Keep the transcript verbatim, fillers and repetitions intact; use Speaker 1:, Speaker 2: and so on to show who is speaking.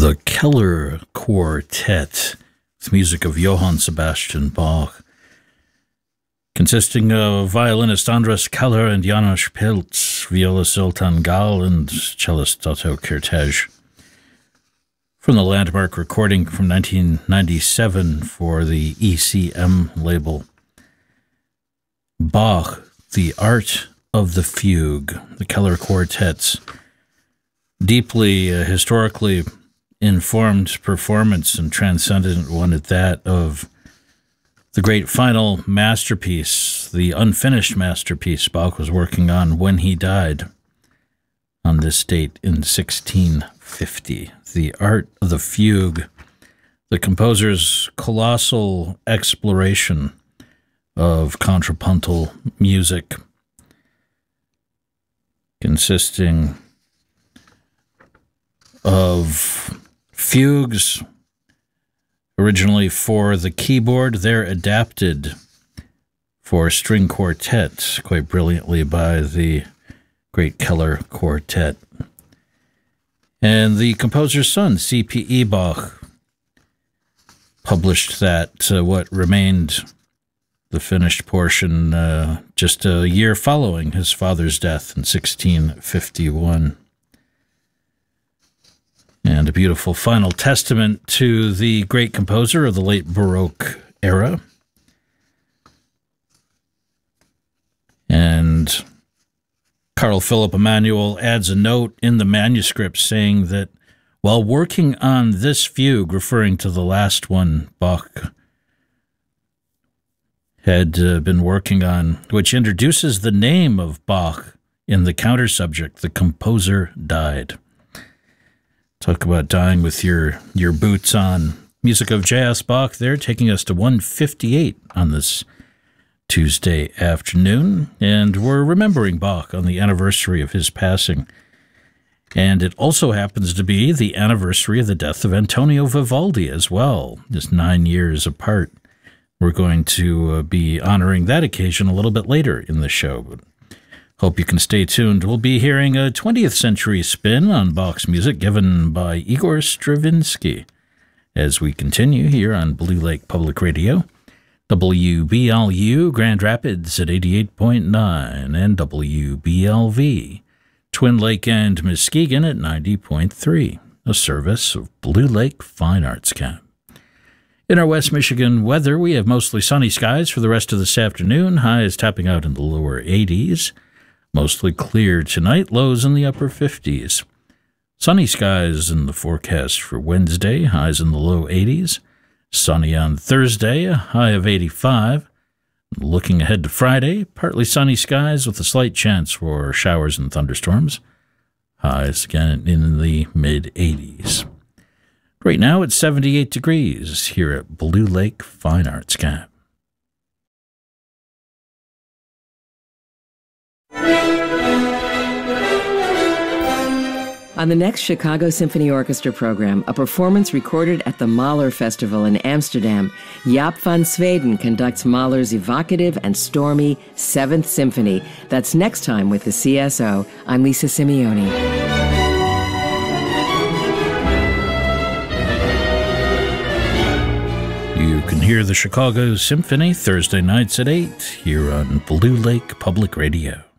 Speaker 1: The Keller Quartet, with music of Johann Sebastian Bach, consisting of violinist Andras Keller and János Pilc, viola Zoltán Gál, and cellist Otto Kertész. From the landmark recording from nineteen ninety-seven for the E C M label. Bach, The Art of the Fugue, the Keller Quartet's deeply uh, historically informed performance, and transcendent one at that, of the great final masterpiece, the unfinished masterpiece Bach was working on when he died on this date in sixteen fifty. The Art of the Fugue, the composer's colossal exploration of contrapuntal music, consisting of fugues originally for the keyboard. They're adapted for string quartet quite brilliantly by the great Keller Quartet. And the composer's son, C P E Bach, published that, uh, what remained the finished portion, uh, just a year following his father's death in sixteen fifty-one. And a beautiful final testament to the great composer of the late Baroque era. And Carl Philipp Emanuel adds a note in the manuscript saying that while working on this fugue, referring to the last one Bach had uh, been working on, which introduces the name of Bach in the counter subject, the composer died. Talk about dying with your, your boots on. Music of J S. Bach there, taking us to one fifty-eight on this Tuesday afternoon. And we're remembering Bach on the anniversary of his passing. And it also happens to be the anniversary of the death of Antonio Vivaldi as well, just nine years apart. We're going to uh, be honoring that occasion a little bit later in the show. But hope you can stay tuned. We'll be hearing a twentieth century spin on Bach's music given by Igor Stravinsky as we continue here on Blue Lake Public Radio, W B L U Grand Rapids at eighty-eight point nine, and W B L V Twin Lake and Muskegon at ninety point three, a service of Blue Lake Fine Arts Camp. In our West Michigan weather, we have mostly sunny skies for the rest of this afternoon. Highs topping out in the lower eighties. Mostly clear tonight, lows in the upper fifties. Sunny skies in the forecast for Wednesday, highs in the low eighties. Sunny on Thursday, a high of eighty-five. Looking ahead to Friday, partly sunny skies with a slight chance for showers and thunderstorms. Highs again in the mid-eighties. Right now it's seventy-eight degrees here at Blue Lake Fine Arts Camp.
Speaker 2: On the next Chicago Symphony Orchestra program, a performance recorded at the Mahler Festival in Amsterdam, Jaap van Zweden conducts Mahler's evocative and stormy Seventh Symphony. That's next time with the C S O. I'm Lisa Simeoni.
Speaker 1: You can hear the Chicago Symphony Thursday nights at eight here on Blue Lake Public Radio.